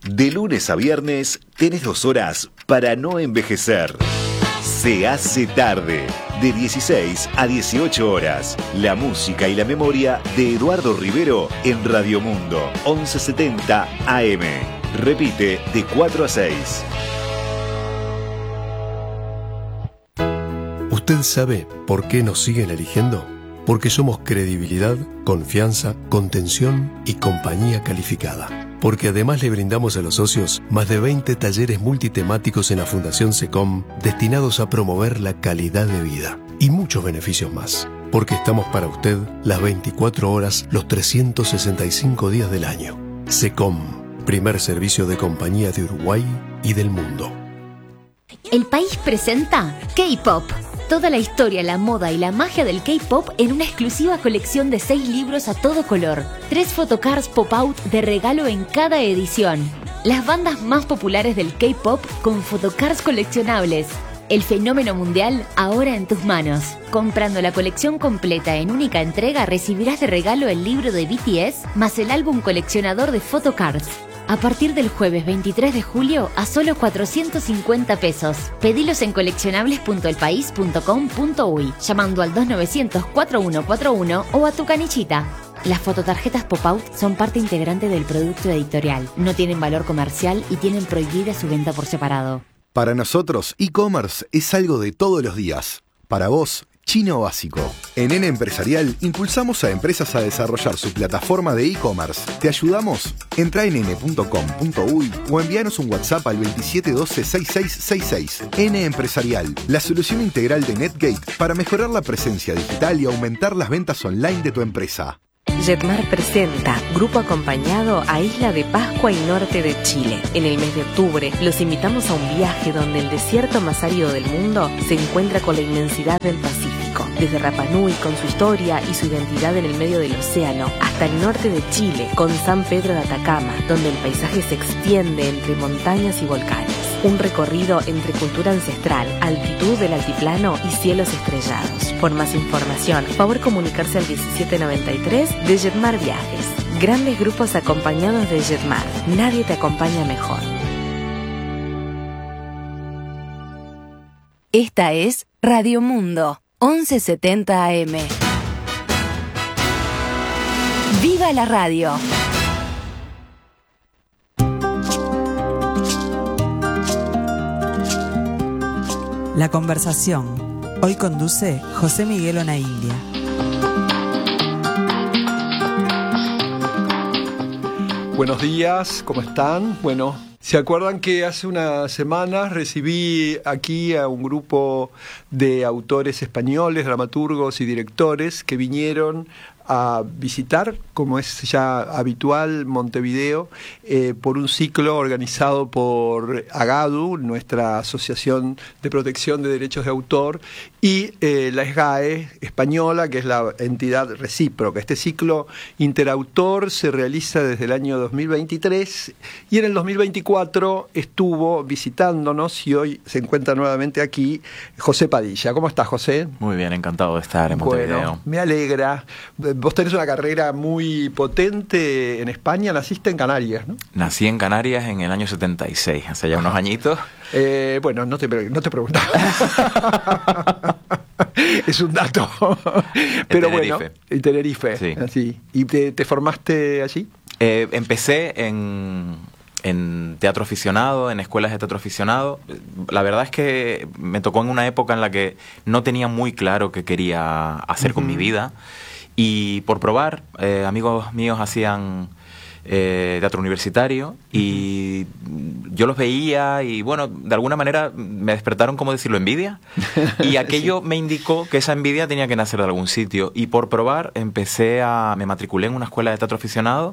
De lunes a viernes tenés 2 horas para no envejecer. Se hace tarde, de 16 a 18 horas. La música y la memoria de Eduardo Rivero en Radio Mundo, 1170 AM. Repite de 4 a 6. ¿Usted sabe por qué nos siguen eligiendo? Porque somos credibilidad, confianza, contención y compañía calificada. Porque además le brindamos a los socios más de 20 talleres multitemáticos en la Fundación SECOM destinados a promover la calidad de vida y muchos beneficios más. Porque estamos para usted las 24 horas, los 365 días del año. SECOM, primer servicio de compañía de Uruguay y del mundo. El País presenta K-Pop. Toda la historia, la moda y la magia del K-Pop en una exclusiva colección de 6 libros a todo color. 3 photocards pop-out de regalo en cada edición. Las bandas más populares del K-Pop con photocards coleccionables. El fenómeno mundial ahora en tus manos. Comprando la colección completa en única entrega recibirás de regalo el libro de BTS más el álbum coleccionador de photocards. A partir del jueves 23 de julio a solo 450 pesos. Pedilos en coleccionables.elpaís.com.uy llamando al 2900-4141 o a tu canillita. Las fototarjetas pop-out son parte integrante del producto editorial. No tienen valor comercial y tienen prohibida su venta por separado. Para nosotros, e-commerce es algo de todos los días. Para vos, chino básico. En N Empresarial impulsamos a empresas a desarrollar su plataforma de e-commerce. ¿Te ayudamos? Entra en n.com.uy o envíanos un WhatsApp al 2712-6666. N Empresarial, la solución integral de Netgate para mejorar la presencia digital y aumentar las ventas online de tu empresa. Jetmar presenta Grupo Acompañado a Isla de Pascua y norte de Chile. En el mes de octubre los invitamos a un viaje donde el desierto más árido del mundo se encuentra con la inmensidad del Pacífico. Desde Rapa Nui con su historia y su identidad en el medio del océano, hasta el norte de Chile con San Pedro de Atacama, donde el paisaje se extiende entre montañas y volcanes. Un recorrido entre cultura ancestral, altitud del altiplano y cielos estrellados. Por más información, favor comunicarse al 1793 de Jetmar Viajes. Grandes grupos acompañados de Jetmar. Nadie te acompaña mejor. Esta es Radio Mundo, 1170 AM. ¡Viva la radio! La conversación. Hoy conduce José Miguel Onaindia. Buenos días, ¿cómo están? Bueno, ¿se acuerdan que hace unas semanas recibí aquí a un grupo de autores españoles, dramaturgos y directores que vinieron a visitar, como es ya habitual, Montevideo, por un ciclo organizado por AGADU, nuestra Asociación de Protección de Derechos de Autor, y la SGAE española, que es la entidad recíproca. Este ciclo interautor se realiza desde el año 2023 y en el 2024 estuvo visitándonos y hoy se encuentra nuevamente aquí José Padilla. ¿Cómo estás, José? Muy bien, encantado de estar en Montevideo. Bueno, me alegra. Vos tenés una carrera muy potente en España, naciste en Canarias, ¿no? Nací en Canarias en el año 76, hace ya unos añitos. Bueno, no te preguntaba. Es un dato. Pero Tenerife. bueno, en Tenerife. Sí. Así. ¿Y te formaste allí? Empecé en teatro aficionado, en escuelas de teatro aficionado. La verdad es que me tocó en una época en la que no tenía muy claro qué quería hacer con mi vida. Y por probar, amigos míos hacían teatro universitario y yo los veía y bueno, de alguna manera me despertaron, ¿cómo decirlo?, envidia, y aquello me indicó que esa envidia tenía que nacer de algún sitio y por probar me matriculé en una escuela de teatro aficionado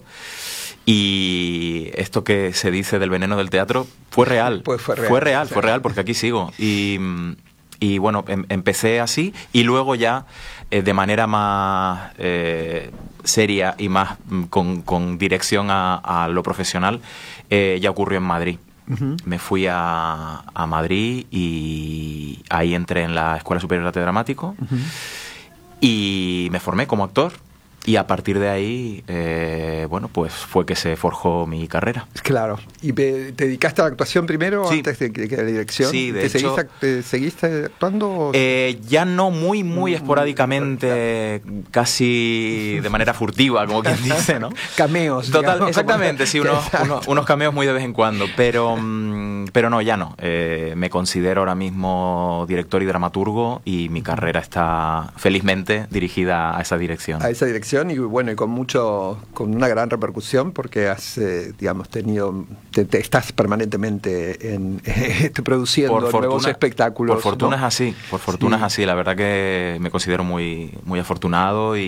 y esto que se dice del veneno del teatro fue real. Pues fue real porque aquí sigo y bueno, empecé así y luego ya de manera más seria y más con dirección a lo profesional, ya ocurrió en Madrid. Me fui a Madrid y ahí entré en la Escuela Superior de Arte Dramático y me formé como actor. Y a partir de ahí, bueno, pues fue que se forjó mi carrera. Claro. ¿Y te dedicaste a la actuación primero antes de la dirección? Sí, de hecho. ¿Seguiste actuando? Ya no muy esporádicamente, casi de manera furtiva, como quien dice, ¿no? Cameos. Total, digamos, exactamente, sí, unos cameos muy de vez en cuando, pero no, ya no. Me considero ahora mismo director y dramaturgo y mi carrera está felizmente dirigida a esa dirección. A esa dirección y bueno, y con una gran repercusión porque has, digamos, estás permanentemente produciendo nuevos espectáculos. Por fortuna, ¿no? Por fortuna es así. La verdad que me considero muy afortunado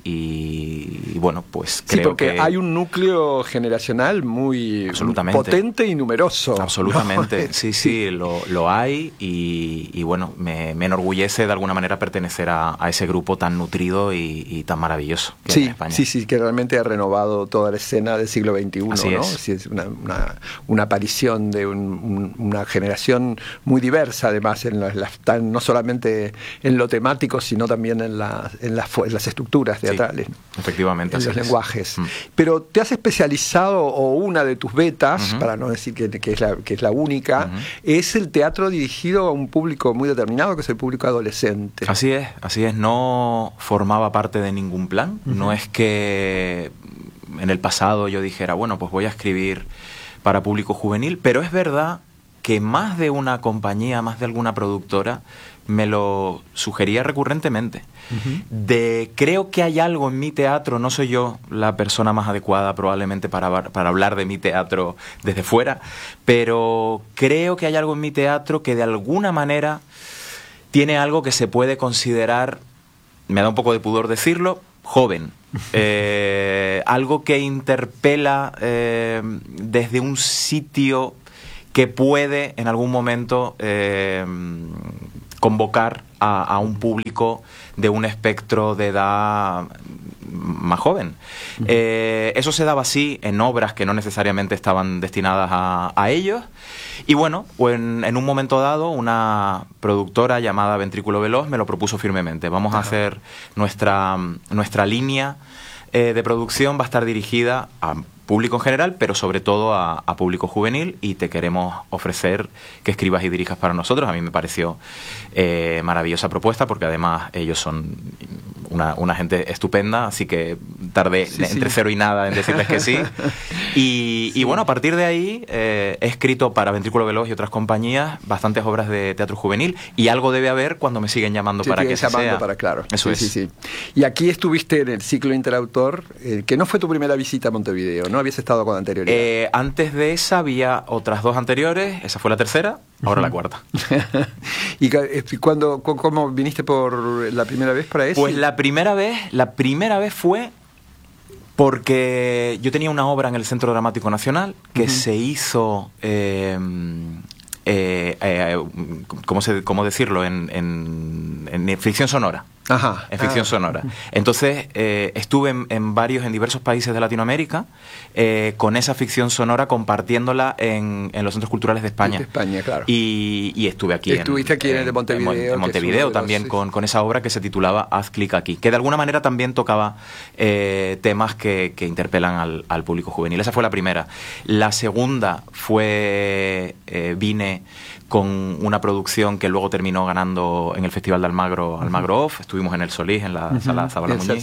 y bueno, pues creo que... porque hay un núcleo generacional muy potente y numeroso. Absolutamente, ¿no? Sí, lo hay y bueno, me enorgullece de alguna manera pertenecer a ese grupo tan nutrido y tan maravilloso que hay en España. Sí, que realmente ha renovado toda la escena del siglo XXI, Así ¿no? es. Es una aparición de una generación muy diversa, además, no solamente en lo temático, sino también en las estructuras teatrales. Sí, efectivamente. En los lenguajes. Pero te has especializado, o una de tus betas, para no decir que es la única, es el teatro dirigido a un público muy determinado, que es el público adolescente. Así es. No formaba parte de ningún plan. No es que en el pasado yo dijera, bueno, pues voy a escribir para público juvenil, pero es verdad que más de una compañía, más de alguna productora me lo sugería recurrentemente. Creo que hay algo en mi teatro, no soy yo la persona más adecuada probablemente para hablar de mi teatro desde fuera, pero creo que hay algo en mi teatro que de alguna manera tiene algo que se puede considerar, me da un poco de pudor decirlo, joven. Algo que interpela desde un sitio que puede en algún momento convocar a un público de un espectro de edad más joven. Eso se daba así en obras que no necesariamente estaban destinadas a ellos. Y bueno, pues en un momento dado, una productora llamada Ventrículo Veloz me lo propuso firmemente. Vamos a hacer nuestra línea de producción, va a estar dirigida a público en general, pero sobre todo a público juvenil, y te queremos ofrecer que escribas y dirijas para nosotros. A mí me pareció maravillosa propuesta, porque además ellos son una gente estupenda, así que tardé entre cero y nada en decirles que sí. Y bueno, a partir de ahí he escrito para Ventrículo Veloz y otras compañías bastantes obras de teatro juvenil, y algo debe haber cuando me siguen llamando para que sea. Claro. Eso es. Sí. Y aquí estuviste en el ciclo Interautor, que no fue tu primera visita a Montevideo, ¿no? Habías estado con anterioridad. Antes de esa había otras dos anteriores, esa fue la tercera, ahora la cuarta. ¿Y cómo viniste por la primera vez para eso? Pues la primera vez fue porque yo tenía una obra en el Centro Dramático Nacional que se hizo, ¿cómo decirlo? En ficción sonora. Ajá. En ficción sonora. Entonces estuve en diversos países de Latinoamérica con esa ficción sonora, compartiéndola en los centros culturales de España. De España, claro. Y estuve aquí. Estuviste aquí en Montevideo. En Montevideo también con esa obra que se titulaba Haz clic aquí, que de alguna manera también tocaba temas que interpelan al público juvenil. Esa fue la primera. La segunda fue vine con una producción que luego terminó ganando en el Festival de Almagro Off. Estuvimos en el Solís, en la Sala Zabala Muñiz.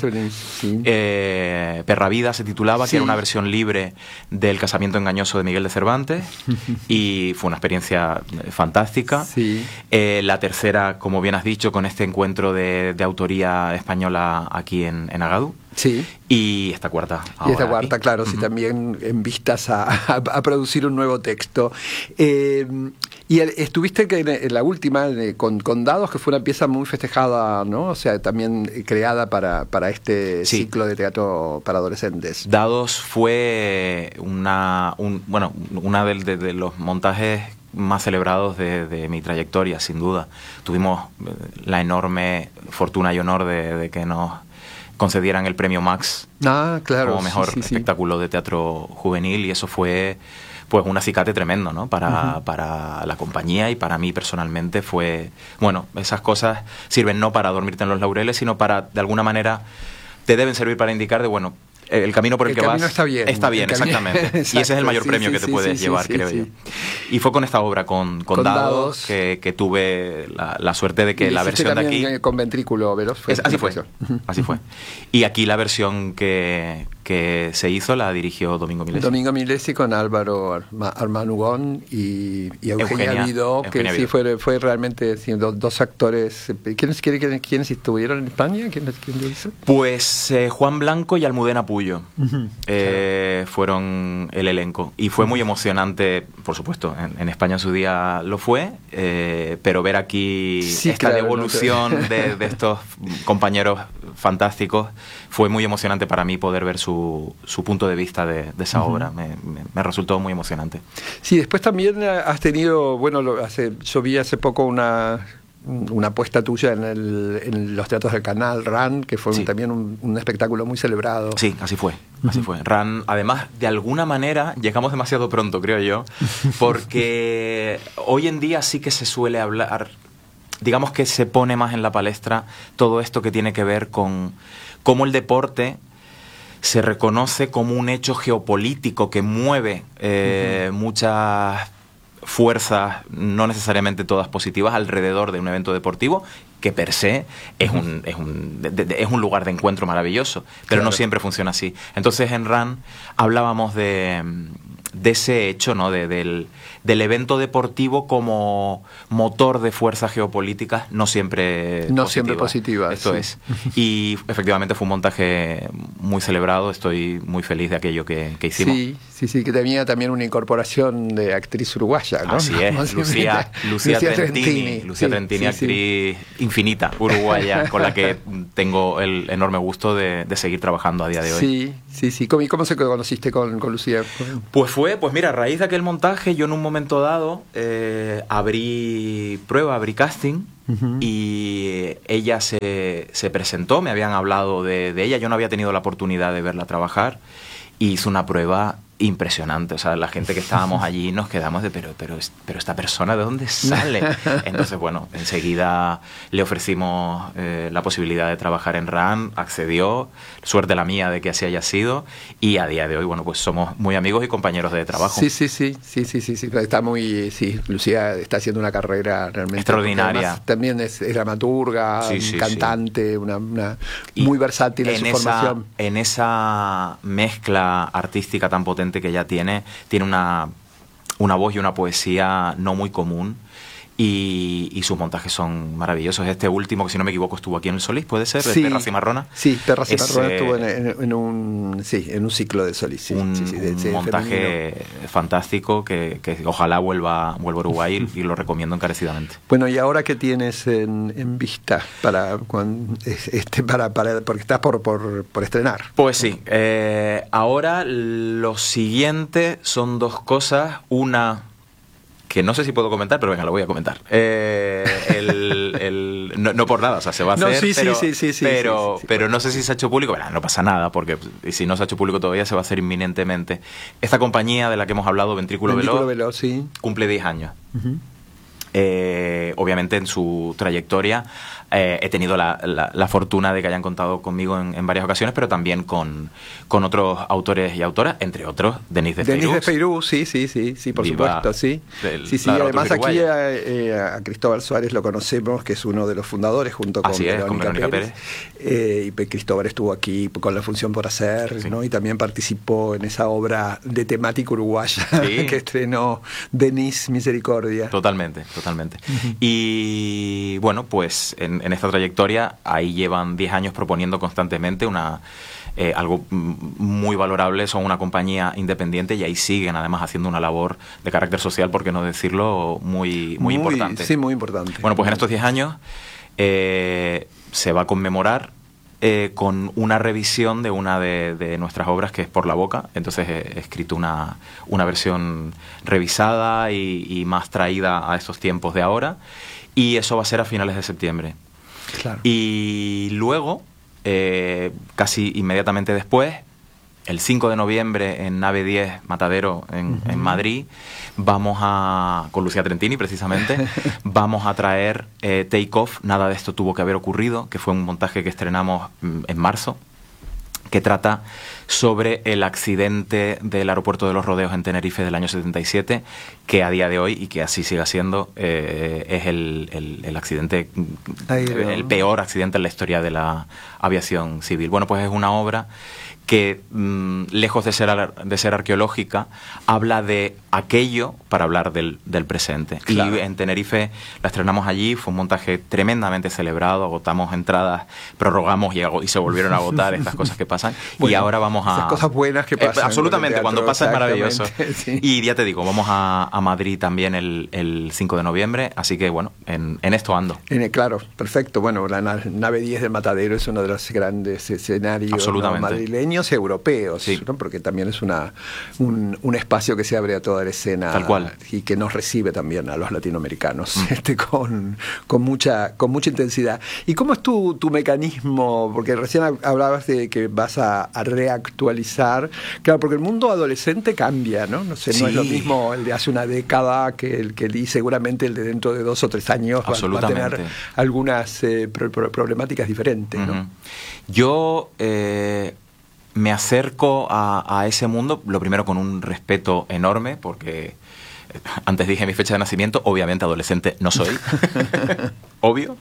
Perra Vida se titulaba, que era una versión libre del Casamiento engañoso de Miguel de Cervantes, y fue una experiencia fantástica. La tercera, como bien has dicho, con este encuentro de autoría española aquí en Agadú. Sí. Y esta cuarta. Y esta cuarta, aquí. Claro, sí, también en vistas a producir un nuevo texto. Y estuviste en la última, con Dados, que fue una pieza muy festejada, ¿no? O sea, también creada para este ciclo de teatro para adolescentes. Dados fue una de los montajes más celebrados de mi trayectoria, sin duda. Tuvimos la enorme fortuna y honor de que nos concedieran el premio Max como mejor espectáculo de teatro juvenil, y eso fue pues un acicate tremendo, ¿no? Para la compañía y para mí personalmente fue... Bueno, esas cosas sirven no para dormirte en los laureles, sino para, de alguna manera, te deben servir para indicar de, bueno, el camino por el que vas está bien. Está bien, exactamente. Exacto, y ese es el mayor premio que te puedes llevar, creo yo. Y fue con esta obra, con dados, que tuve la suerte de que la versión de aquí... con ventrículo veloz. Así fue. Y aquí la versión que se hizo la dirigió Domingo Milesi. Domingo Milesi con Álvaro Armanugón y Eugenia Vidó, que sí fue realmente dos actores. ¿Quiénes estuvieron en España? ¿Quién lo hizo? Pues Juan Blanco y Almudena Puyo fueron el elenco. Y fue muy emocionante, por supuesto, en España en su día lo fue, pero ver aquí esta devolución de estos compañeros fantásticos fue muy emocionante para mí poder ver su punto de vista de esa obra. Me resultó muy emocionante. Sí, después también has tenido, yo vi hace poco una apuesta tuya en los teatros del Canal, RAN, que fue también un espectáculo muy celebrado. Sí, así fue. RAN, además, de alguna manera, llegamos demasiado pronto, creo yo, porque hoy en día sí que se suele hablar, digamos que se pone más en la palestra todo esto que tiene que ver con cómo el deporte se reconoce como un hecho geopolítico que mueve muchas fuerzas, no necesariamente todas positivas, alrededor de un evento deportivo que per se es un lugar de encuentro maravilloso, pero no siempre funciona así. Entonces en RAN hablábamos de ese hecho, ¿no? Del evento deportivo como motor de fuerzas geopolíticas no siempre positivas. Esto es. Y efectivamente fue un montaje muy celebrado. Estoy muy feliz de aquello que hicimos. Sí, que tenía también una incorporación de actriz uruguaya, ¿no? Así es, Lucía Trentini, actriz infinita uruguaya, con la que tengo el enorme gusto de seguir trabajando a día de hoy. Sí. ¿Cómo se conociste con Lucía? Pues mira, a raíz de aquel montaje, yo en un momento dado abrí casting, y ella se presentó, me habían hablado de ella, yo no había tenido la oportunidad de verla trabajar, y hizo una prueba impresionante. O sea, la gente que estábamos allí nos quedamos de pero esta persona, ¿de dónde sale? Entonces, bueno, enseguida le ofrecimos la posibilidad de trabajar en RAN, accedió, suerte la mía de que así haya sido, y a día de hoy, bueno, pues somos muy amigos y compañeros de trabajo. Sí. Está Lucía está haciendo una carrera realmente extraordinaria. También es dramaturga, cantante, una muy versátil en su formación. En esa mezcla artística tan potente que ella tiene una voz y una poesía no muy común, y sus montajes son maravillosos. Este último, que si no me equivoco estuvo aquí en el Solís, ¿puede ser? Sí. Perra Cimarrona. Sí, Perra Cimarrona estuvo en un ciclo de Solís. Un montaje femenino fantástico que ojalá vuelva a Uruguay, y lo recomiendo encarecidamente. Bueno, ¿y ahora qué tienes en vista porque estás por estrenar? Pues sí, ahora lo siguiente son dos cosas. Una que no sé si puedo comentar, pero venga, lo voy a comentar. No por nada, o sea, se va a hacer, pero no sé si se ha hecho público. Bueno, no pasa nada, porque si no se ha hecho público todavía, se va a hacer inminentemente. Esta compañía de la que hemos hablado, Ventrículo Veloz, cumple 10 años. Obviamente en su trayectoria he tenido la fortuna de que hayan contado conmigo en varias ocasiones, pero también con otros autores y autoras, entre otros Denis de Feiruz, sí, por supuesto, sí. Además aquí a Cristóbal Suárez lo conocemos, que es uno de los fundadores, junto con Verónica Pérez. Y Cristóbal estuvo aquí con La Función por Hacer, ¿no? Y también participó en esa obra de temática uruguaya que estrenó Denis Misericordia. Totalmente. Y bueno, pues en esta trayectoria ahí llevan 10 años proponiendo constantemente algo muy valorable. Son una compañía independiente y ahí siguen además haciendo una labor de carácter social, por qué no decirlo, muy importante. Sí, muy importante. Bueno, pues en estos 10 años se va a conmemorar con una revisión de una de nuestras obras, que es Por la Boca. Entonces he escrito una versión revisada y más traída a estos tiempos de ahora, y eso va a ser a finales de septiembre. Claro. Y luego, casi inmediatamente después, el 5 de noviembre en Nave 10 Matadero en Madrid, con Lucía Trentini precisamente, vamos a traer Take Off, Nada de esto tuvo que haber ocurrido, que fue un montaje que estrenamos en marzo que trata sobre el accidente del aeropuerto de Los Rodeos en Tenerife del año 77, que a día de hoy, y que así siga siendo, es el accidente, el peor accidente en la historia de la aviación civil. Bueno, pues es una obra que, lejos de ser arqueológica, habla de aquello para hablar del presente. Claro. Y en Tenerife la estrenamos allí, fue un montaje tremendamente celebrado, agotamos entradas, prorrogamos y se volvieron a agotar, estas cosas que pasan. Bueno, y ahora vamos a... Esas cosas buenas que pasan. Absolutamente, cuando pasa es maravilloso. Sí. Y ya te digo, vamos a Madrid también el 5 de noviembre, así que bueno, en esto ando. Claro, perfecto. Bueno, la nave 10 del Matadero es uno de los grandes escenarios, ¿no?, madrileños y europeos, sí, ¿no?, porque también es un espacio que se abre a toda la escena. Tal cual. Y que nos recibe también a los latinoamericanos con mucha intensidad. ¿Y cómo es tu mecanismo? Porque recién hablabas de que vas a reactualizar. Claro, porque el mundo adolescente cambia, ¿no? No sé, sí. No es lo mismo el de hace una década que el que seguramente el de dentro de 2 o 3 años va a tener algunas problemáticas diferentes, ¿no? Yo me acerco a ese mundo, lo primero con un respeto enorme, porque antes dije mi fecha de nacimiento, obviamente adolescente no soy, obvio,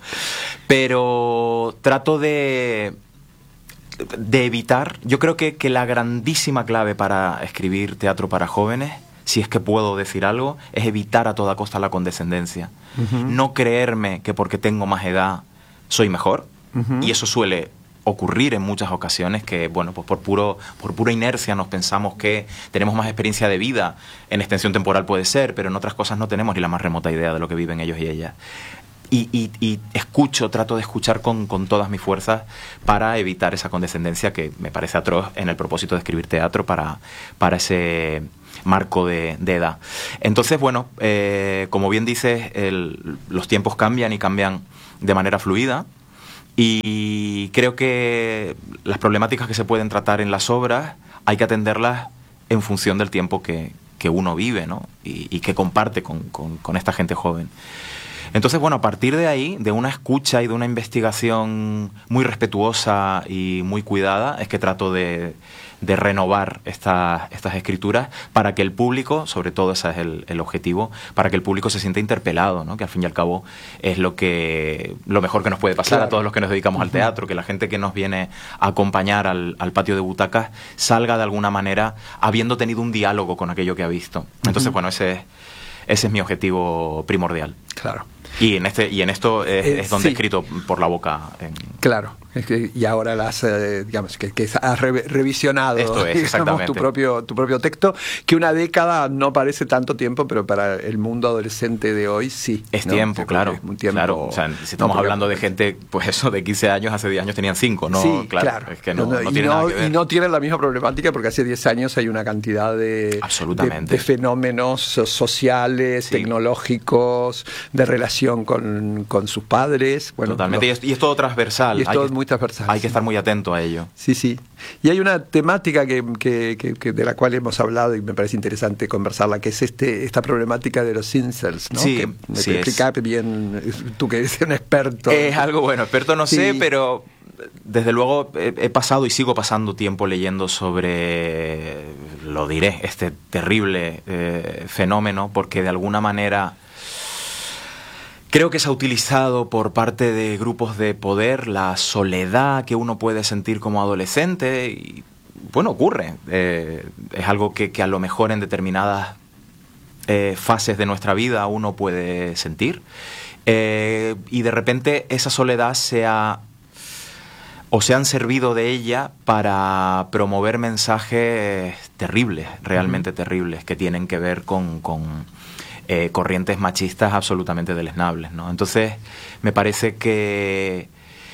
pero trato de evitar, yo creo que la grandísima clave para escribir teatro para jóvenes, si es que puedo decir algo, es evitar a toda costa la condescendencia. No creerme que porque tengo más edad soy mejor, y eso suele ocurrir en muchas ocasiones, que bueno, pues por pura inercia nos pensamos que tenemos más experiencia de vida, en extensión temporal puede ser, pero en otras cosas no tenemos ni la más remota idea de lo que viven ellos y ellas. Y trato de escuchar con todas mis fuerzas para evitar esa condescendencia que me parece atroz en el propósito de escribir teatro para ese marco de edad. Entonces, bueno, como bien dices, los tiempos cambian y cambian de manera fluida, y creo que las problemáticas que se pueden tratar en las obras hay que atenderlas en función del tiempo que uno vive, ¿no? y que comparte con esta gente joven. Entonces, bueno, a partir de ahí, de una escucha y de una investigación muy respetuosa y muy cuidada, es que trato de renovar estas escrituras para que el público, sobre todo ese es el objetivo, para que el público se sienta interpelado, ¿no? Que al fin y al cabo es lo mejor que nos puede pasar, claro, a todos los que nos dedicamos al teatro, que la gente que nos viene a acompañar al patio de butacas salga de alguna manera habiendo tenido un diálogo con aquello que ha visto. Entonces, bueno, ese es mi objetivo primordial. Claro. Y en esto es donde sí. he escrito por la boca. Claro. Y ahora digamos que has revisionado, esto es, exactamente, tu propio texto, que una década no parece tanto tiempo, pero para el mundo adolescente de hoy sí. Es, ¿no?, tiempo, claro. Es un tiempo, claro. O sea, si estamos hablando de gente, pues eso, de 15 años, hace 10 años tenían 5, ¿no? Sí, claro. Es que no tiene nada que ver. Y no tienen la misma problemática porque hace 10 años hay una cantidad de fenómenos sociales, sí, tecnológicos, de relación con sus padres. Bueno, totalmente. Y es todo transversal. Y es todo muy transversal. Hay que estar muy atento a ello. Sí, sí. Y hay una temática que de la cual hemos hablado y me parece interesante conversarla, que es esta problemática de los incels, ¿no? Sí, que me sí, explica bien, tú que eres un experto. Es algo bueno, experto no sé, pero desde luego he pasado y sigo pasando tiempo leyendo sobre, lo diré, este terrible fenómeno, porque de alguna manera creo que se ha utilizado por parte de grupos de poder la soledad que uno puede sentir como adolescente y, bueno, ocurre. Es algo que a lo mejor en determinadas fases de nuestra vida uno puede sentir. Y de repente esa soledad se han servido de ella para promover mensajes terribles, realmente terribles, que tienen que ver con corrientes machistas absolutamente deleznables, ¿no? Entonces, me parece que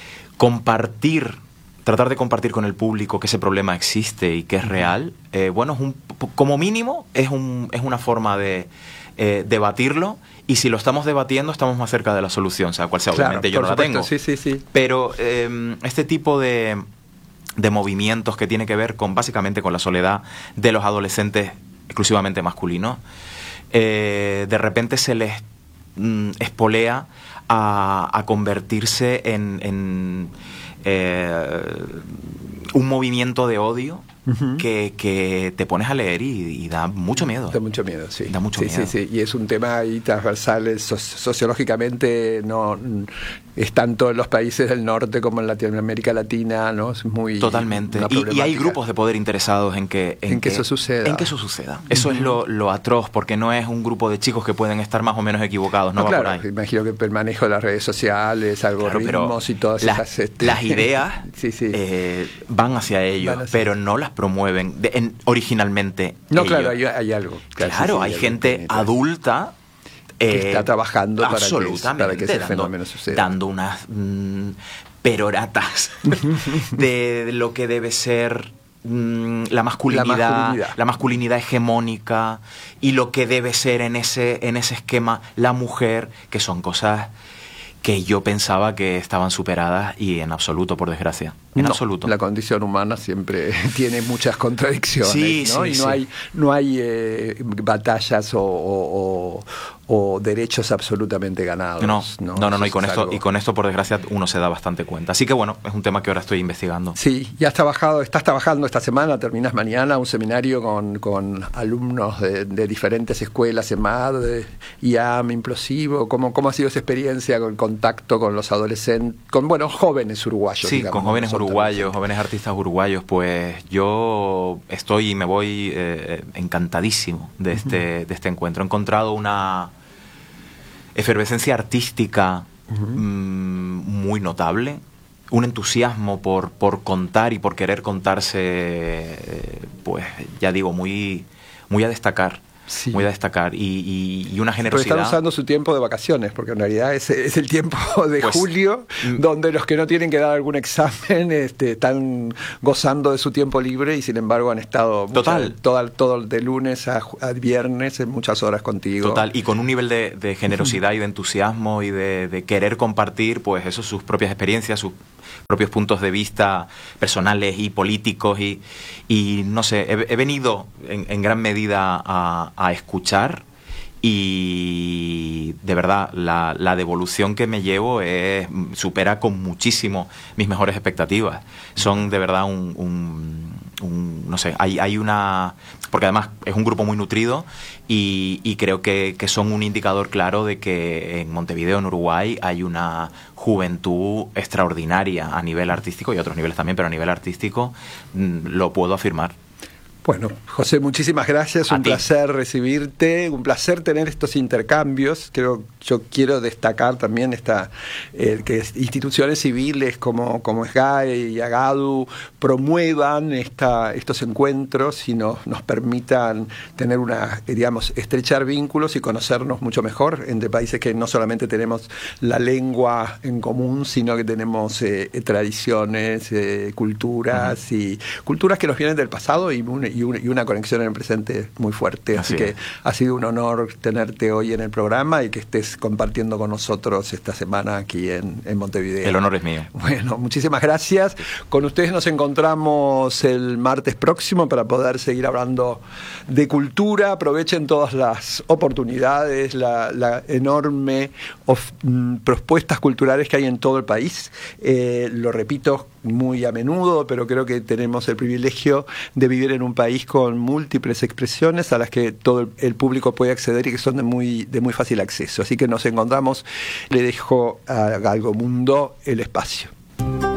tratar de compartir con el público que ese problema existe y que es real, bueno, como mínimo es una forma de debatirlo, y si lo estamos debatiendo estamos más cerca de la solución, sea cual sea, obviamente yo no la tengo. Sí, sí, sí. Pero este tipo de movimientos que tiene que ver básicamente con la soledad de los adolescentes exclusivamente masculinos, de repente se les espolea a convertirse en un movimiento de odio que te pones a leer y da mucho miedo. Da mucho miedo, sí. Da mucho miedo. Sí. Y es un tema ahí transversal, sociológicamente no es tanto en los países del norte como en Latinoamérica Latina, ¿no? Es muy... Totalmente. Y hay grupos de poder interesados en que eso suceda. En que eso suceda. Eso es lo atroz, porque no es un grupo de chicos que pueden estar más o menos equivocados, no va claro, por ahí. Imagino que el manejo de las redes sociales, algoritmos y todas esas... Las ideas van hacia ellos, pero no las promueven originalmente. No, ellos. claro, hay algo. Claro, hay gente adulta que está trabajando para que ese dando, fenómeno suceda. Dando unas peroratas de lo que debe ser la masculinidad hegemónica y lo que debe ser en ese esquema la mujer, que son cosas que yo pensaba que estaban superadas y en absoluto, por desgracia. En absoluto. La condición humana siempre tiene muchas contradicciones, ¿no? Sí, y no hay batallas o derechos absolutamente ganados. No, y con esto por desgracia uno se da bastante cuenta. Así que bueno, es un tema que ahora estoy investigando. Sí, ya estás trabajando esta semana, terminas mañana un seminario con alumnos de diferentes escuelas, EMAD, IAM, Implosivo. ¿Cómo ha sido esa experiencia con contacto con los adolescentes, con jóvenes uruguayos? Sí, digamos, con jóvenes uruguayos, jóvenes artistas uruguayos, pues yo estoy y me voy encantadísimo de este encuentro. He encontrado una efervescencia artística muy notable, un entusiasmo por contar y por querer contarse, pues ya digo, muy a destacar. Sí. Muy a destacar y una generosidad. Pero están usando su tiempo de vacaciones, porque en realidad es el tiempo de julio, donde los que no tienen que dar algún examen están gozando de su tiempo libre y sin embargo han estado todo de lunes a viernes en muchas horas contigo. Total, y con un nivel de generosidad y de entusiasmo y de querer compartir, pues eso, sus propias experiencias, sus propios puntos de vista personales y políticos y no sé, he venido en gran medida a escuchar y de verdad la devolución que me llevo supera con muchísimo mis mejores expectativas. Son de verdad no sé, hay una... Porque además es un grupo muy nutrido y creo que son un indicador claro de que en Montevideo, en Uruguay, hay una juventud extraordinaria a nivel artístico y a otros niveles también, pero a nivel artístico lo puedo afirmar. Bueno, José, muchísimas gracias, un placer recibirte, un placer tener estos intercambios. Yo quiero destacar también que instituciones civiles como SGAE y AGADU promuevan estos encuentros y nos permitan tener estrechar vínculos y conocernos mucho mejor entre países que no solamente tenemos la lengua en común, sino que tenemos tradiciones, culturas y culturas que nos vienen del pasado y una conexión en el presente muy fuerte. Así que ha sido un honor tenerte hoy en el programa y que estés compartiendo con nosotros esta semana aquí en Montevideo. El honor es mío. Bueno, muchísimas gracias. Con ustedes nos encontramos el martes próximo para poder seguir hablando de cultura. Aprovechen todas las oportunidades, la enorme propuestas culturales que hay en todo el país. Lo repito muy a menudo, pero creo que tenemos el privilegio de vivir en un país con múltiples expresiones a las que todo el público puede acceder y que son de muy fácil acceso. Así que nos encontramos. Le dejo a Galgo Mundo el espacio.